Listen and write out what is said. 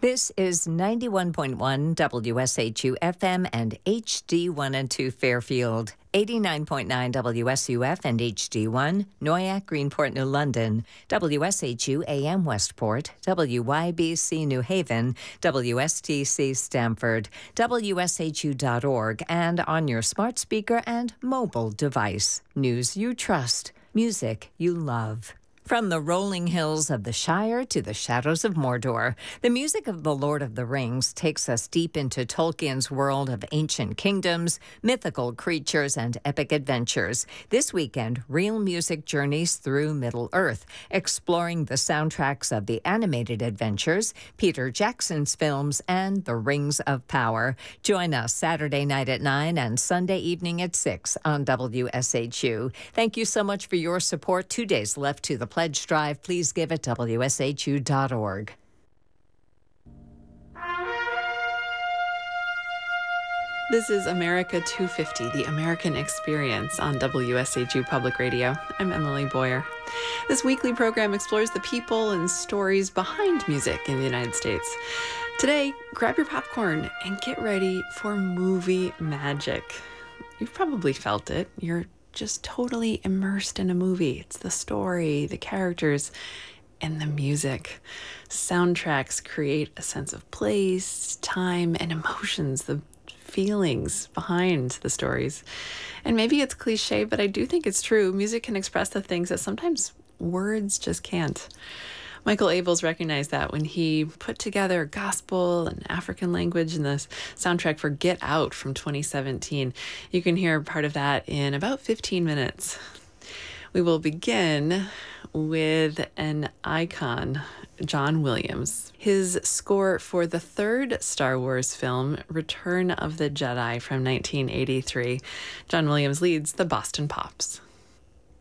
This is 91.1 WSHU FM and HD1 and 2 Fairfield, 89.9 WSUF and HD1, Noyak, Greenport, New London, WSHU AM Westport, WYBC New Haven, WSTC Stamford, WSHU.org, and on your smart speaker and mobile device. News you trust, music you love. From the rolling hills of the Shire to the shadows of Mordor, the music of The Lord of the Rings takes us deep into Tolkien's world of ancient kingdoms, mythical creatures, and epic adventures. This weekend, Real Music journeys through Middle-earth, exploring the soundtracks of the animated adventures, Peter Jackson's films, and The Rings of Power. Join us Saturday night at 9 and Sunday evening at 6 on WSHU. Thank you so much for your support. 2 days left to the pledge drive. Please give at WSHU.org. This is America 250, the American Experience on WSHU Public Radio. I'm Emily Boyer. This weekly program explores the people and stories behind music in the United States. Today, grab your popcorn and get ready for movie magic. You've probably felt it. You're just totally immersed in a movie. It's the story, the characters, and the music. Soundtracks create a sense of place, time, and emotions, the feelings behind the stories. And maybe it's cliche, but I do think it's true. Music can express the things that sometimes words just can't. Michael Abels recognized that when he put together gospel and African language in the soundtrack for Get Out from 2017. You can hear part of that in about 15 minutes. We will begin with an icon, John Williams. His score for the third Star Wars film, Return of the Jedi from 1983. John Williams leads the Boston Pops.